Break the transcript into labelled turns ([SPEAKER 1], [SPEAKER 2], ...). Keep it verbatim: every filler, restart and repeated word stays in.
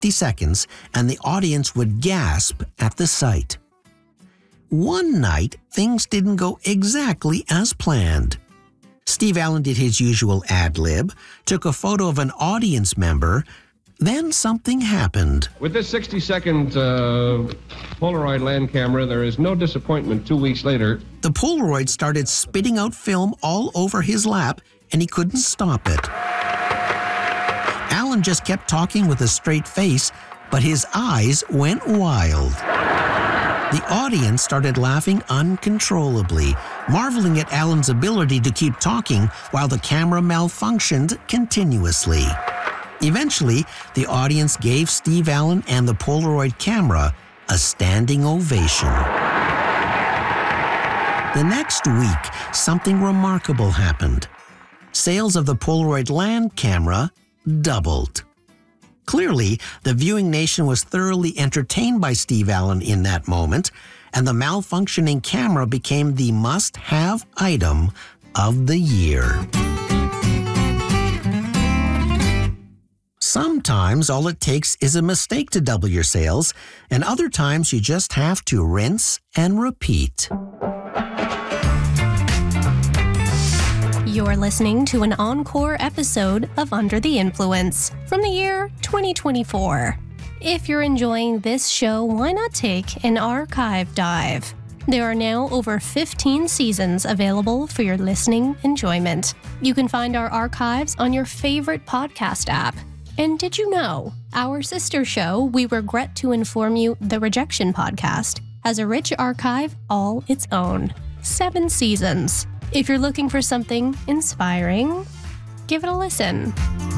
[SPEAKER 1] fifty seconds, and the audience would gasp at the sight. One night, things didn't go exactly as planned. Steve Allen did his usual ad-lib, took a photo of an audience member, then something happened.
[SPEAKER 2] With this sixty-second uh, Polaroid land camera, there is no disappointment two weeks later.
[SPEAKER 1] The Polaroid started spitting out film all over his lap, and he couldn't stop it. Allen just kept talking with a straight face, but his eyes went wild. The audience started laughing uncontrollably, marveling at Allen's ability to keep talking while the camera malfunctioned continuously. Eventually, the audience gave Steve Allen and the Polaroid camera a standing ovation. The next week, something remarkable happened. Sales of the Polaroid land camera doubled. Clearly, the viewing nation was thoroughly entertained by Steve Allen in that moment, and the malfunctioning camera became the must-have item of the year. Sometimes all it takes is a mistake to double your sales, and other times you just have to rinse and repeat.
[SPEAKER 3] You're listening to an encore episode of Under the Influence from the year twenty twenty-four. If you're enjoying this show, why not take an archive dive? There are now over fifteen seasons available for your listening enjoyment. You can find our archives on your favorite podcast app. And did you know, our sister show, We Regret to Inform You, The Rejection Podcast, has a rich archive all its own. Seven seasons. If you're looking for something inspiring, give it a listen.